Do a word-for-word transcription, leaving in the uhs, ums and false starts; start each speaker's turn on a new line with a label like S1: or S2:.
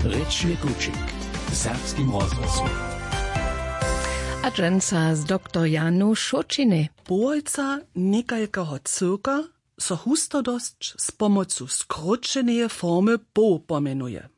S1: Rečny kučik w serbskim rozgłosu.
S2: Agenca z doktor Janu Šočiny.
S3: Połojca niekalkeho cyrka so hustodosć z pomocu skróčeneje formy po pomenuje.